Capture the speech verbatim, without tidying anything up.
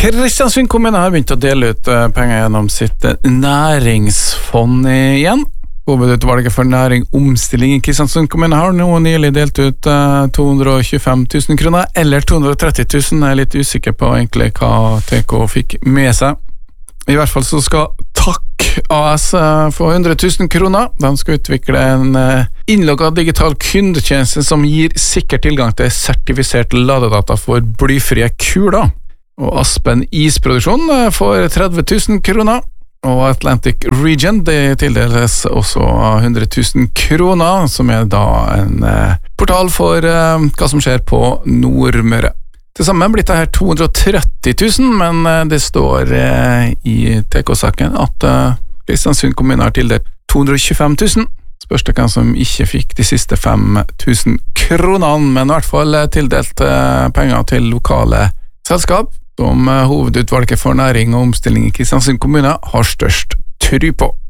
Kristiansund kommune har begynt å dele ut penger gjennom sitt næringsfond igjen. Hovedutvalget for næring omstilling i Kristiansund kommune har nå nylig delt ut to hundre og tjuefem tusen kroner, eller to hundre og tretti tusen, jeg er litt usikker på egentlig hva T K fikk med seg. I hvert fall så skal Takk A S få hundre tusen kroner. De skal utvikle en innlogget digital kundetjeneste som gir sikker tilgang til sertifisert ladedata for blyfrie kuler. Og Aspen Isproduksjon får tretti tusen kroner. Og Atlantic Region det tildeles også hundre tusen kroner, som er da en portal for hva som skjer på Nordmøre. Til sammen blir det her to hundre og tretti tusen, men det står i T K-saken at Kristiansund kommune har tildelt to hundre og tjuefem tusen. Spørs det hvem som ikke fikk de siste fem tusen kronene, men i hvert fall tildelt penger til lokale selskap, som hovedutvalget for næring og omstilling i Kristiansund kommune har størst tro på.